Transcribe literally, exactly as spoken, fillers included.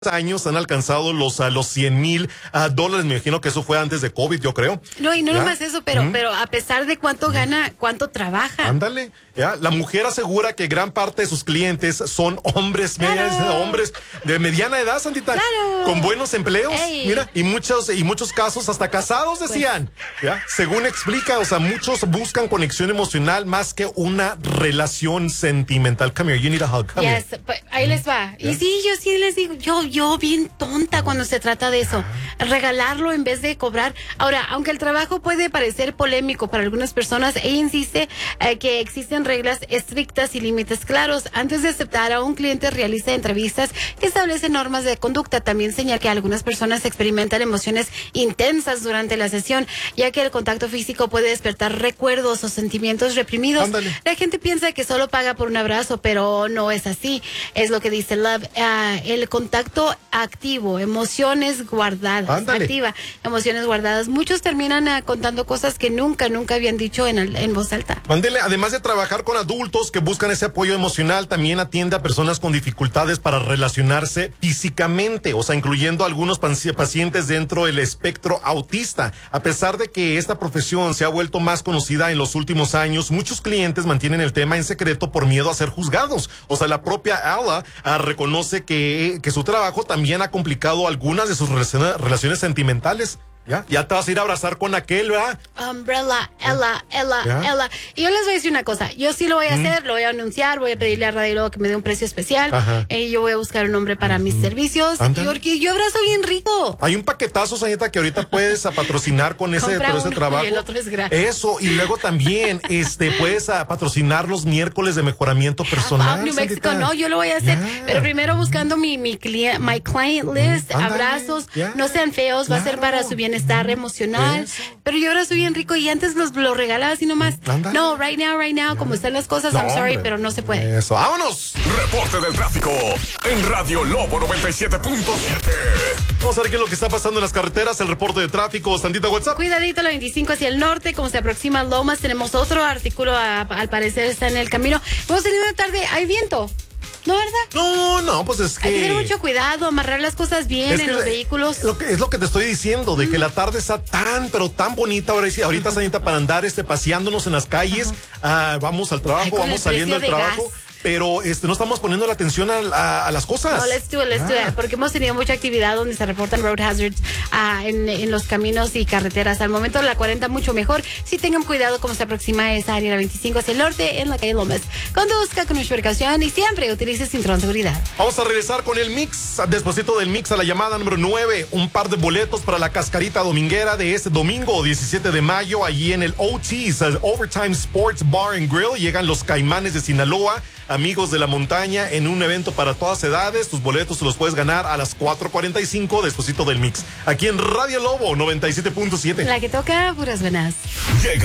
años han alcanzado los, uh, los cien mil uh, dólares. Me imagino que eso fue antes de COVID, yo creo. No, y no ¿Ya? nomás eso, pero, ¿Mm? pero a pesar de cuánto ¿Mm? gana, cuánto trabaja. Ándale. ¿Ya? La mujer asegura que gran parte de sus clientes son hombres, Claro. medias, hombres de mediana edad, Santita, Claro. con buenos empleos. Ey. Mira, y muchos, y muchos casos hasta casados, decían. ¿Ya? Según explica, o sea, muchos buscan conexión emocional más que una relación sentimental. Come here, you need a hug. Come Yes, here. pues, ahí les va. Yeah. Y sí, yo sí les digo, yo, yo bien tonta cuando se trata de eso. Regalarlo en vez de cobrar. Ahora, aunque el trabajo puede parecer polémico para algunas personas, ella insiste eh, que existen reglas estrictas y límites claros. Antes de aceptar a un cliente, realiza entrevistas que establecen normas de conducta. También señala que algunas personas experimentan emociones intensas durante la sesión, ya que el contacto físico puede despertar recuerdos o sentimientos reprimidos. Ándale. La gente piensa que solo paga por un abrazo, pero no es así. Es lo que dice Love. Uh, el contacto activo, emociones guardadas. Ándale. Activa, emociones guardadas. Muchos terminan uh, contando cosas que nunca, nunca habían dicho en, el- en voz alta. Ándele, además de trabajar con adultos que buscan ese apoyo emocional, también atiende a personas con dificultades para relacionarse físicamente, o sea, incluyendo algunos paci- pacientes dentro del espectro autista. A pesar de que esta profesión se ha vuelto más conocida en los últimos años, muchos clientes mantienen el tema en secreto por miedo a ser juzgados. O sea, la propia Ella ah, reconoce que, que su trabajo también ha complicado algunas de sus relaciona- relaciones sentimentales. ¿Ya? Ya te vas a ir a abrazar con aquel, ¿verdad? Umbrella, Ella, Ella, ¿Ya? Ella. Y yo les voy a decir una cosa. Yo sí lo voy a hacer, lo voy a anunciar, voy a pedirle a Radio Lobo que me dé un precio especial. Ajá. Y yo voy a buscar un nombre para mis servicios. Ándale. Porque yo abrazo bien rico. Hay un paquetazo, Sanita, que ahorita puedes a patrocinar con ese, Compra por ese uno trabajo. y el otro es gratis. Eso, y luego también este puedes a patrocinar los miércoles de mejoramiento personal. Ah, New Mexico, Santita. no, yo lo voy a hacer. Ya. Pero primero buscando mi, mi client, my client list, Ándale, abrazos, ya. no sean feos, va a ser Claro. para su bienestar emocional. Eso. Pero yo ahora soy bien rico y antes los lo regalaba así nomás. Ándale. No, right now, right now, como están las cosas, No, I'm sorry, hombre. pero no se puede. Eso, vámonos. Reporte del tráfico en Radio Lobo noventa y siete punto siete. Vamos a ver qué es lo que está pasando en las carreteras, el reporte de tráfico, Santita, WhatsApp. Cuidadito, la veinticinco hacia el norte, como se aproxima Lomas, tenemos otro artículo, a- al parecer está en el camino. Hemos tenido una tarde, hay viento, ¿no, verdad? No, no, pues es que... Hay que tener mucho cuidado, amarrar las cosas bien Es en que los la- vehículos. Lo que, es lo que te estoy diciendo, de que la tarde está tan, pero tan bonita ahora, sí, ahorita, Sanita, para andar este, paseándonos en las calles. Ah, vamos al trabajo, Ay, con vamos el saliendo del precio de trabajo. gas. Pero este no estamos poniendo la atención a, a- a las cosas. No, let's do it, let's do Ah. it, porque hemos tenido mucha actividad donde se reportan road hazards ah, en, en los caminos y carreteras. Al momento la cuarenta mucho mejor. Sí tengan cuidado como se aproxima esa área, la veinticinco hacia el norte, en la calle Lomas. Conduzca con mucha precaución y siempre utilice cinturón de seguridad. Vamos a regresar con el mix, despuesito del mix a la llamada número nueve, un par de boletos para la cascarita dominguera de este domingo diecisiete de mayo, allí en el O T's, el Overtime Sports Bar and Grill. Llegan los Caimanes de Sinaloa, amigos de la montaña, en un evento para todas edades. Tus boletos te los puedes ganar a las cuatro cuarenta y cinco, despuesito del mix, aquí en Radio Lobo noventa y siete punto siete. La que toca, puras venas. Llega